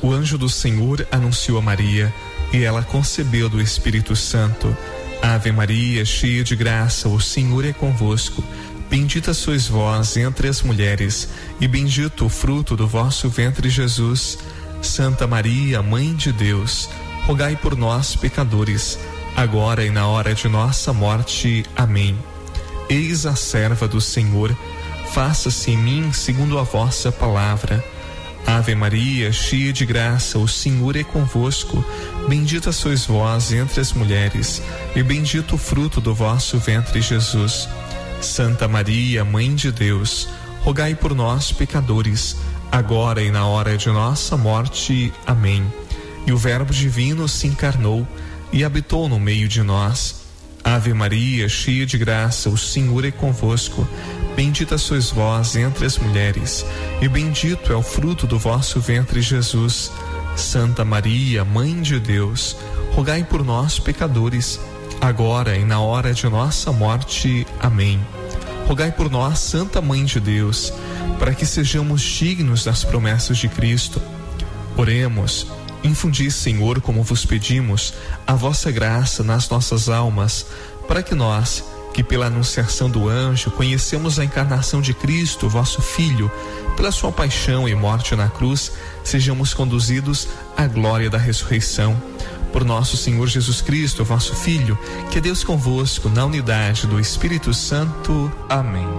O anjo do Senhor anunciou a Maria, e ela concebeu do Espírito Santo. Ave Maria, cheia de graça, o Senhor é convosco. Bendita sois vós entre as mulheres, e bendito o fruto do vosso ventre, Jesus. Santa Maria, Mãe de Deus, rogai por nós, pecadores, agora e na hora de nossa morte. Amém. Eis a serva do Senhor, faça-se em mim segundo a vossa palavra. Ave Maria, cheia de graça, o Senhor é convosco. Bendita sois vós entre as mulheres, e bendito o fruto do vosso ventre, Jesus. Santa Maria, Mãe de Deus, rogai por nós, pecadores, agora e na hora de nossa morte. Amém. E o Verbo divino se encarnou e habitou no meio de nós. Ave Maria, cheia de graça, o Senhor é convosco. Bendita sois vós entre as mulheres, e bendito é o fruto do vosso ventre, Jesus. Santa Maria, Mãe de Deus, rogai por nós, pecadores, agora e na hora de nossa morte. Amém. Rogai por nós, Santa Mãe de Deus, para que sejamos dignos das promessas de Cristo. Oremos. Infundi, Senhor, como vos pedimos, a vossa graça nas nossas almas, para que nós, que pela anunciação do anjo conhecemos a encarnação de Cristo, vosso Filho, pela sua paixão e morte na cruz, sejamos conduzidos à glória da ressurreição. Por nosso Senhor Jesus Cristo, vosso Filho, que é Deus convosco, na unidade do Espírito Santo. Amém.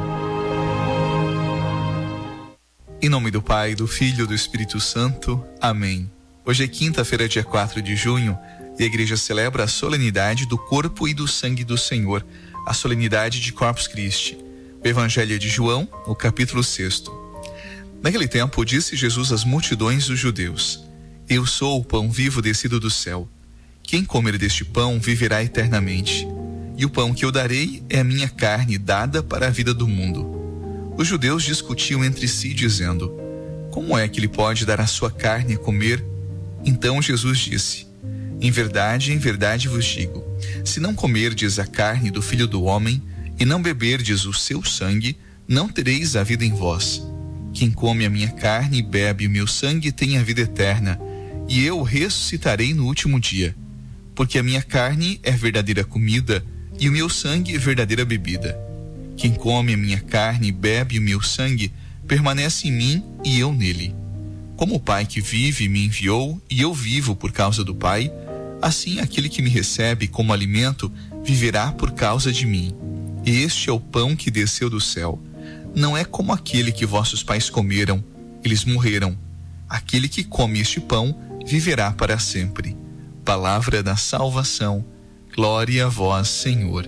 Em nome do Pai, do Filho e do Espírito Santo. Amém. Hoje é quinta-feira, dia 4 de junho, e a igreja celebra a solenidade do corpo e do sangue do Senhor, a solenidade de Corpus Christi. O Evangelho de João, o capítulo 6. Naquele tempo, disse Jesus às multidões dos judeus: Eu sou o pão vivo descido do céu. Quem comer deste pão viverá eternamente. E o pão que eu darei é a minha carne dada para a vida do mundo. Os judeus discutiam entre si, dizendo: Como é que ele pode dar a sua carne a comer? Então Jesus disse: em verdade vos digo, se não comerdes a carne do Filho do Homem e não beberdes o seu sangue, não tereis a vida em vós. Quem come a minha carne e bebe o meu sangue tem a vida eterna, e eu o ressuscitarei no último dia. Porque a minha carne é verdadeira comida e o meu sangue é verdadeira bebida. Quem come a minha carne e bebe o meu sangue permanece em mim e eu nele. Como o Pai que vive me enviou e eu vivo por causa do Pai, assim aquele que me recebe como alimento viverá por causa de mim. Este é o pão que desceu do céu. Não é como aquele que vossos pais comeram, eles morreram. Aquele que come este pão viverá para sempre. Palavra da salvação. Glória a vós, Senhor.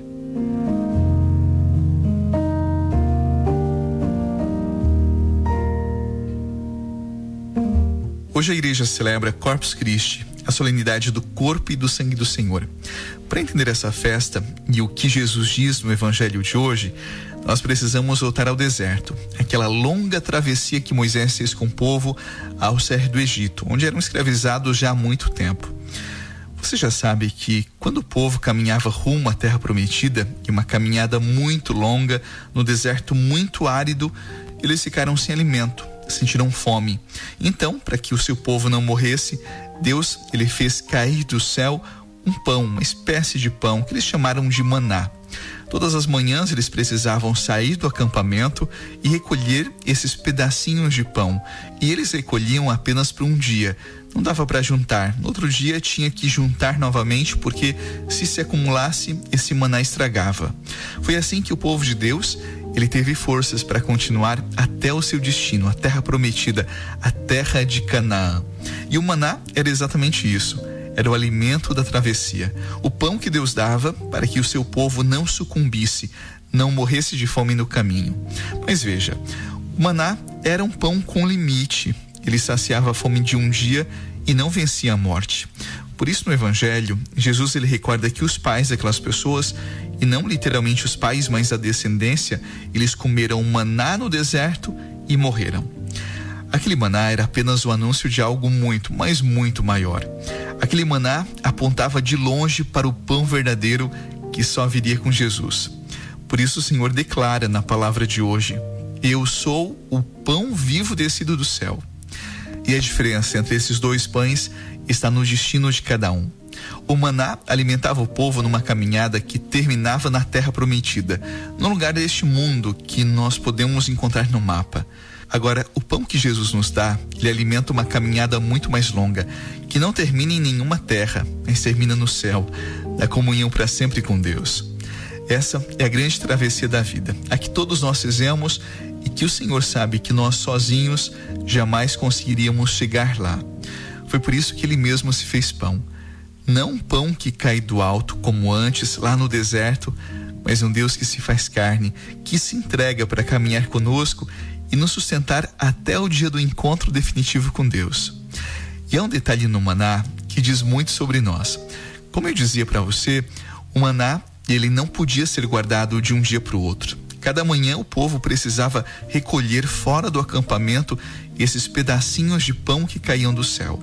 Hoje a igreja celebra Corpus Christi, a solenidade do corpo e do sangue do Senhor. Para entender essa festa e o que Jesus diz no Evangelho de hoje, nós precisamos voltar ao deserto, aquela longa travessia que Moisés fez com o povo ao sair do Egito, onde eram escravizados já há muito tempo. Você já sabe que quando o povo caminhava rumo à Terra Prometida, e uma caminhada muito longa, no deserto muito árido, eles ficaram sem alimento, sentiram fome. Então, para que o seu povo não morresse, Deus, ele fez cair do céu um pão, uma espécie de pão, que eles chamaram de maná. Todas as manhãs eles precisavam sair do acampamento e recolher esses pedacinhos de pão. E eles recolhiam apenas por um dia. Não dava para juntar. No outro dia tinha que juntar novamente, porque se acumulasse, esse maná estragava. Foi assim que o povo de Deus, ele teve forças para continuar até o seu destino, a terra prometida, a terra de Canaã. E o maná era exatamente isso. Era o alimento da travessia, o pão que Deus dava para que o seu povo não sucumbisse, não morresse de fome no caminho. Mas veja, o maná era um pão com limite. Ele saciava a fome de um dia e não vencia a morte. Por isso no Evangelho, Jesus ele recorda que os pais daquelas pessoas, e não literalmente os pais, mas a descendência, eles comeram maná no deserto e morreram. Aquele maná era apenas o anúncio de algo muito, mas muito maior. Aquele maná apontava de longe para o pão verdadeiro que só viria com Jesus. Por isso o Senhor declara na palavra de hoje: eu sou o pão vivo descido do céu. E a diferença entre esses dois pães está no destino de cada um. O maná alimentava o povo numa caminhada que terminava na terra prometida, no lugar deste mundo que nós podemos encontrar no mapa. Agora, o pão que Jesus nos dá, ele alimenta uma caminhada muito mais longa, que não termina em nenhuma terra, mas termina no céu, na comunhão para sempre com Deus. Essa é a grande travessia da vida, a que todos nós fizemos e que o Senhor sabe que nós sozinhos jamais conseguiríamos chegar lá. Foi por isso que Ele mesmo se fez pão. Não um pão que cai do alto como antes, lá no deserto, mas um Deus que se faz carne, que se entrega para caminhar conosco e nos sustentar até o dia do encontro definitivo com Deus. E há um detalhe no maná que diz muito sobre nós. Como eu dizia para você, o maná ele não podia ser guardado de um dia para o outro. Cada manhã o povo precisava recolher fora do acampamento esses pedacinhos de pão que caíam do céu.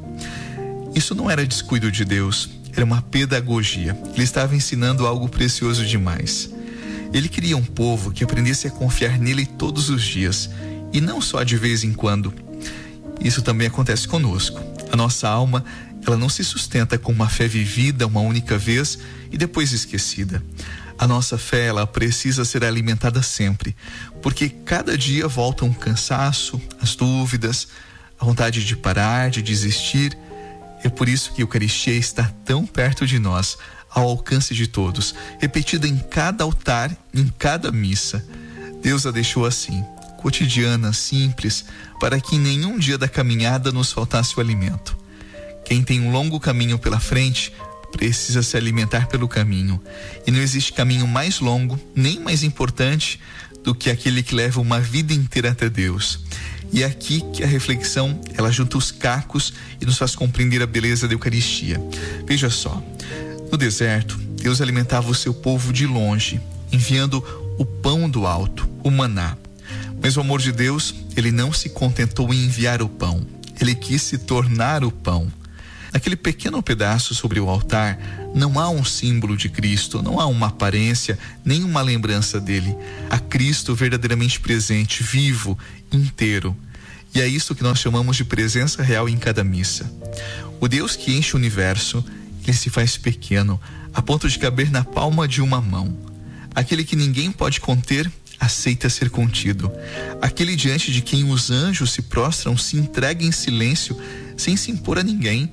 Isso não era descuido de Deus, era uma pedagogia. Ele estava ensinando algo precioso demais. Ele queria um povo que aprendesse a confiar nele todos os dias, e não só de vez em quando. Isso também acontece conosco. A nossa alma, ela não se sustenta com uma fé vivida uma única vez e depois esquecida. A nossa fé, ela precisa ser alimentada sempre, porque cada dia volta um cansaço, as dúvidas, a vontade de parar, de desistir. É por isso que a Eucaristia está tão perto de nós, ao alcance de todos, repetida em cada altar, em cada missa. Deus a deixou assim, cotidiana, simples, para que em nenhum dia da caminhada nos faltasse o alimento. Quem tem um longo caminho pela frente precisa se alimentar pelo caminho, e não existe caminho mais longo nem mais importante do que aquele que leva uma vida inteira até Deus. E é aqui que a reflexão ela junta os cacos e nos faz compreender a beleza da Eucaristia. Veja só, no deserto Deus alimentava o seu povo de longe, enviando o pão do alto, o maná. Mas o amor de Deus, ele não se contentou em enviar o pão, ele quis se tornar o pão. Naquele pequeno pedaço sobre o altar, não há um símbolo de Cristo, não há uma aparência, nem uma lembrança dele. Há Cristo verdadeiramente presente, vivo, inteiro. E é isso que nós chamamos de presença real em cada missa. O Deus que enche o universo, ele se faz pequeno, a ponto de caber na palma de uma mão. Aquele que ninguém pode conter, aceita ser contido. Aquele diante de quem os anjos se prostram, se entrega em silêncio, sem se impor a ninguém.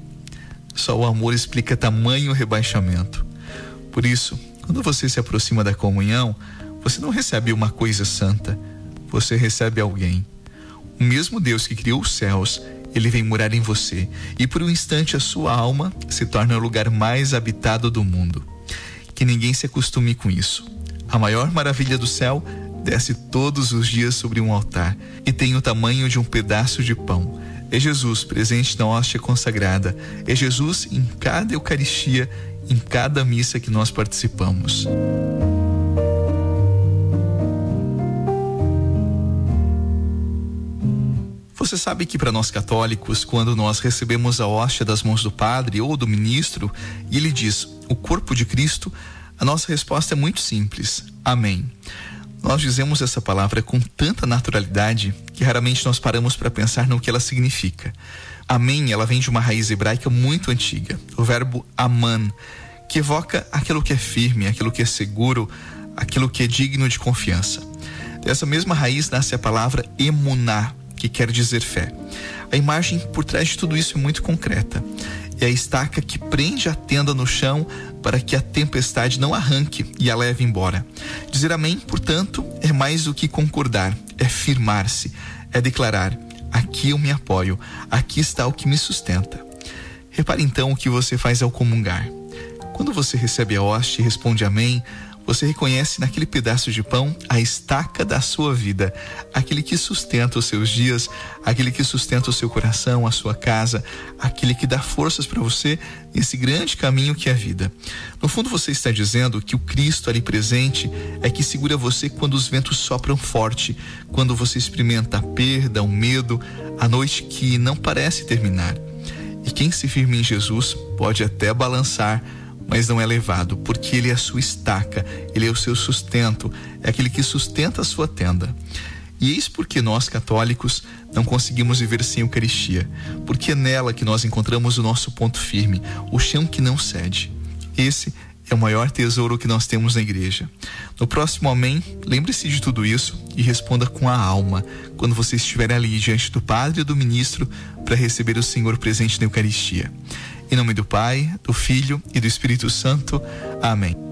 Só o amor explica tamanho rebaixamento. Por isso, quando você se aproxima da comunhão, você não recebe uma coisa santa, você recebe alguém. O mesmo Deus que criou os céus, ele vem morar em você, e por um instante a sua alma se torna o lugar mais habitado do mundo. Que ninguém se acostume com isso. A maior maravilha do céu desce todos os dias sobre um altar e tem o tamanho de um pedaço de pão. É Jesus presente na hóstia consagrada. É Jesus em cada Eucaristia, em cada missa que nós participamos. Você sabe que para nós católicos, quando nós recebemos a hóstia das mãos do padre ou do ministro, e ele diz, o corpo de Cristo, a nossa resposta é muito simples, amém. Nós dizemos essa palavra com tanta naturalidade que raramente nós paramos para pensar no que ela significa. Amém, ela vem de uma raiz hebraica muito antiga, o verbo aman, que evoca aquilo que é firme, aquilo que é seguro, aquilo que é digno de confiança. Dessa mesma raiz nasce a palavra emuná, que quer dizer fé. A imagem por trás de tudo isso é muito concreta. É a estaca que prende a tenda no chão para que a tempestade não arranque e a leve embora. Dizer amém, portanto, é mais do que concordar, é firmar-se, é declarar, aqui eu me apoio, aqui está o que me sustenta. Repare então o que você faz ao comungar. Quando você recebe a hóstia e responde amém, você reconhece naquele pedaço de pão a estaca da sua vida, aquele que sustenta os seus dias, aquele que sustenta o seu coração, a sua casa, aquele que dá forças para você nesse grande caminho que é a vida. No fundo você está dizendo que o Cristo ali presente é que segura você quando os ventos sopram forte, quando você experimenta a perda, o medo, a noite que não parece terminar. E quem se firma em Jesus pode até balançar, mas não é levado, porque ele é a sua estaca, ele é o seu sustento, é aquele que sustenta a sua tenda. E eis porque nós, católicos, não conseguimos viver sem a Eucaristia, porque é nela que nós encontramos o nosso ponto firme, o chão que não cede. Esse é o maior tesouro que nós temos na igreja. No próximo Amém, lembre-se de tudo isso e responda com a alma, quando você estiver ali diante do Padre e do Ministro para receber o Senhor presente na Eucaristia. Em nome do Pai, do Filho e do Espírito Santo. Amém.